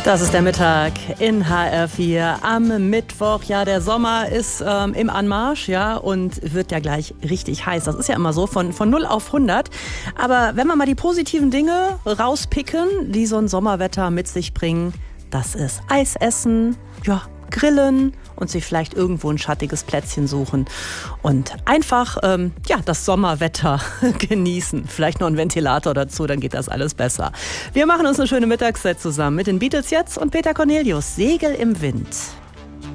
Das ist der Mittag in HR4 am Mittwoch. Ja, der Sommer ist im Anmarsch, ja, und wird ja gleich richtig heiß. Das ist ja immer so, von 0 auf 100. Aber wenn wir mal die positiven Dinge rauspicken, die so ein Sommerwetter mit sich bringen, das ist Eis essen, ja, grillen und sich vielleicht irgendwo ein schattiges Plätzchen suchen und einfach das Sommerwetter genießen. Vielleicht noch einen Ventilator dazu, dann geht das alles besser. Wir machen uns eine schöne Mittagszeit zusammen mit den Beatles jetzt und Peter Cornelius, Segel im Wind.